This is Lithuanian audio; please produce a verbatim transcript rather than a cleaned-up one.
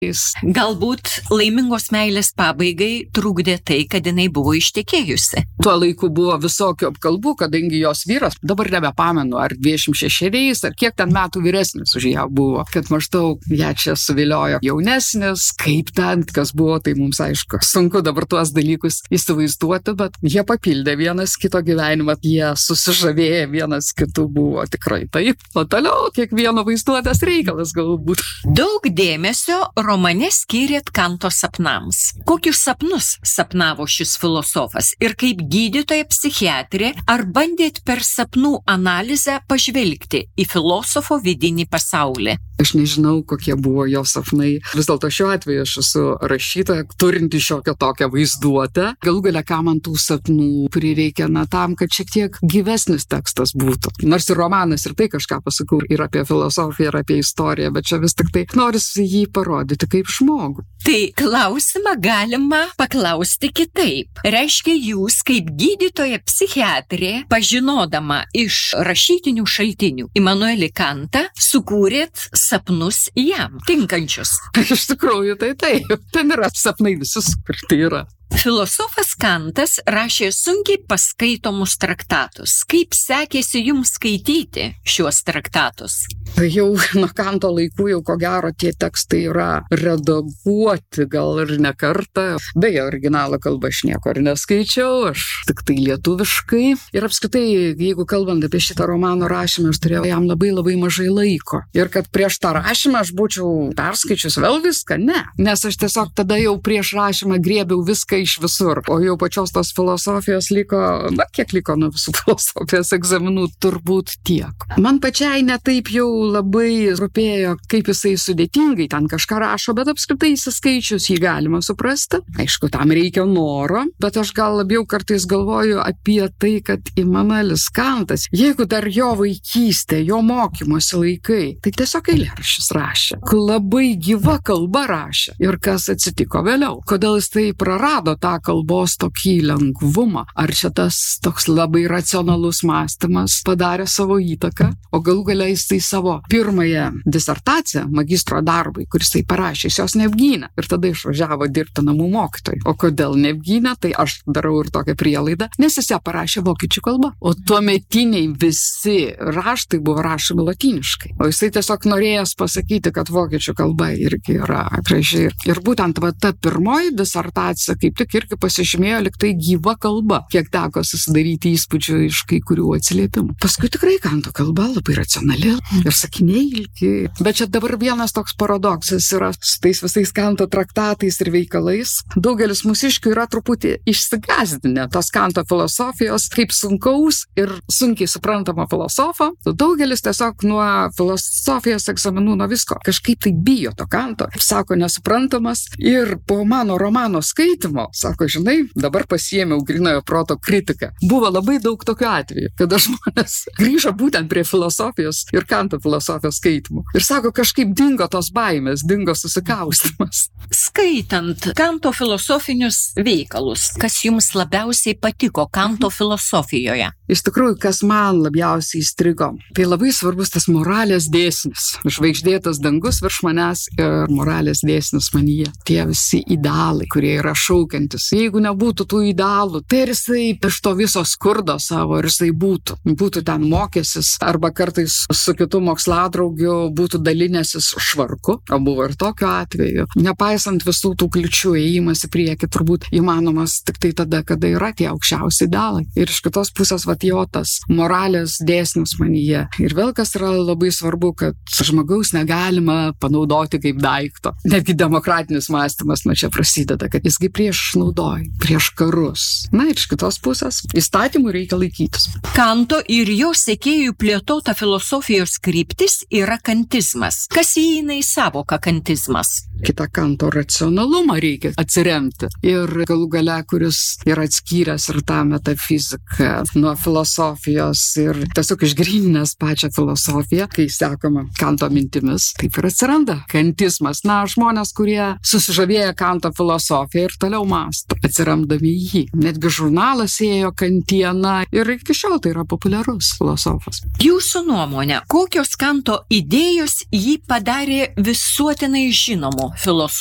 Galbūt laimingos meilės pabaigai trukdė tai, kad jinai buvo ištekėjusi. Tuo laiku buvo visokių apkalbų, kadangi jos vyras, dabar nebepamenu, ar dvidešimt šešeriais, ar kiek ten metų vyresnis už ją buvo, kad maždaug ją čia suviliojo jaunesnis, kaip ten, kas buvo, tai mums aišku. Sunku dabar tuos dalykus įsivaizduoti, bet jie papildė vienas kito gyvenimą, jie susižavėję vienas kitų buvo tikrai taip. O toliau kiekvieno vaizduotės reikalas galbūt. Daug dėmesio romane skyrėt Kanto sapnams. Kokius sapnus sapnavo šis filosofas ir kaip gydytoja psichiatrė, ar bandėt per sapnų analizę pažvelgti į filosofo vidinį pasaulį? Aš nežinau, kokie buvo jo sapnai. Vis dėlto šiuo atveju aš esu rašytoja, turinti šiokią tokią vaizduotę. Galų gale, ką man tų sapnų prireikia, na, tam, kad šiek tiek gyvesnis tekstas būtų. Nors ir romanas ir tai kažką pasakau ir apie filosofiją, ir apie istoriją, bet čia vis tik tai norisi jį parodyti kaip žmogų. Tai klausimą galima paklausti kitaip. Reiškia, jūs kaip gydytoja psichiatrė, pažinodama iš rašytinių šaltinių Immanuelį Kantą, sukūrėt sapnus jam tinkančius. Iš tikrųjų, tai taip. Ten yra sapnai visi sukurti yra. Filosofas Kantas rašė sunkiai paskaitomus traktatus. Kaip sekėsi jums skaityti šiuos traktatus? Jau nuo Kanto laikų jau ko gero tie tekstai yra redaguoti, gal ir ne kartą. Beje, originalo kalbą aš nieko ir neskaičiau, aš tik tai lietuviškai. Ir apskritai, jeigu kalbant apie šitą romano rašymą, aš turėjau jam labai labai mažai laiko. Ir kad prieš tą rašymą aš būčiau perskaičius vėl viską, ne. Nes aš tiesiog tada jau prieš rašymą griebiau viską iš visur. O jau pačios tos filosofijos liko, na, kiek liko nuo visų filosofijos egzaminų, turbūt tiek. Man pačiai netaip jau labai rūpėjo, kaip jisai sudėtingai ten kažką rašo, bet apskritai įsiskaičius jį galima suprasti. Aišku, tam reikia noro, bet aš gal labiau kartais galvoju apie tai, kad Immanuelis Kantas, jeigu dar jo vaikystė, jo mokymosi laikai, tai tiesiog eilėraščius rašė. Labai gyva kalba rašė. Ir kas atsitiko vėliau? Kodėl jis tai prarado tą kalbos tokį lengvumą? Ar čia tas toks labai racionalus mąstymas padarė savo įtaką? O galų gale jis tai savo pirmąją disertaciją, magistro darbui, kuris tai parašė, jis jos neapgynė. Ir tada išvažiavo dirbti namų mokytojai. O kodėl neapgynė, tai aš darau ir tokią prielaidą, nes jis ją parašė vokiečių kalba. O tuometiniai visi raštai buvo rašomi lotyniškai. O jisai tiesiog norėjęs pasakyti, kad vokiečių kalba irgi yra graži. Ir būtent va, ta pirmoji disertacija kaip tik irgi pasižymėjo liktai gyva kalba, kiek teko susidaryti įspūdžių iš kai kurių atsiliepimų. Paskui tikrai Kanto kalba labai racionali ir sakiniai ilgi. Bet čia dabar vienas toks paradoksas yra su tais visais Kanto traktatais ir veikalais. Daugelis mūsiškių yra truputį išsigąsdinę tos Kanto filosofijos kaip sunkaus ir sunkiai suprantamo filosofo. Daugelis tiesiog nuo filosofijos egzaminų, nuo visko kažkaip tai bijo to Kanto. Sako, nesuprantamas. Ir po mano romano skaitimo, sako, žinai, dabar pasiėmiau grynojo proto kritiką. Buvo labai daug tokių atvejų, kada žmonės grįžo būtent prie filosofijos ir Kanto filosofijos skaitimų. Ir sako, kažkaip dingo tos baimės, dingo susikaustimas. Skaitant Kanto filosofinius veikalus, kas jums labiausiai patiko Kanto filosofijoje? Iš tikrųjų, kas man labiausiai įstrigo, tai labai svarbus tas moralės dėsnis. Žvaigždėtas dangus virš manęs ir moralės dėsnis manyje. Tie visi idealai, kurie yra šaukiantis. Jeigu nebūtų tų idealų, tai ir jisai iš to viso skurdo savo, ir jisai būtų. Būtų ten mokęsis, arba kartais su kitu moksladraugiu būtų dalinęsis švarku, o buvo ir tokiu atveju. Nepaisant visų tų kliučių, ėjimas į priekį turbūt įmanomas tik tai tada, kada yra tie aukščiausi idealai. Ir iš kitos pusės, vat jo tas moralės dėsnis manyje. Ir vėl kas yra labai svarbu, kad žmogaus negalima panaudoti kaip daikto. Netgi demokratinis mąstymas nuo čia prasideda, kad jisgi prieš naudoja, prieš karus. Na ir iš kitos pusės, įstatymų reikia laikytis. Kanto ir jo sekėjų plėtota filosofijos kryptis yra kantizmas. Kas įeina į savoką kantizmas? Kitą Kanto racionalumą reikia atsiremti. Ir galų gale, kuris yra atskyręs ir tą metafiziką nuo filosofijos ir tiesiog išgryninęs pačią filosofiją, kai sekama Kanto mintimis, taip ir atsiranda kantizmas. Na, žmonės, kurie susižavėję Kanto filosofiją ir toliau mąsto, atsiremdami jį. Netgi žurnalas ėjo Kantieną ir iki šiol tai yra populiarus filosofas. Jūsų nuomonė, kokios Kanto idėjos jį padarė visuotinai žinomu? filosofų